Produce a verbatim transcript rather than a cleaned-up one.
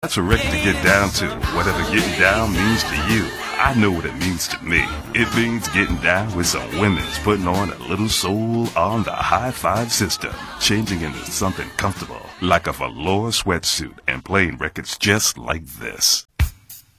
That's a record to get down to, whatever getting down means to you. I know what it means to me. It means getting down with some women's putting on a little soul on the high five system, changing into something comfortable, like a velour sweatsuit, and playing records just like this.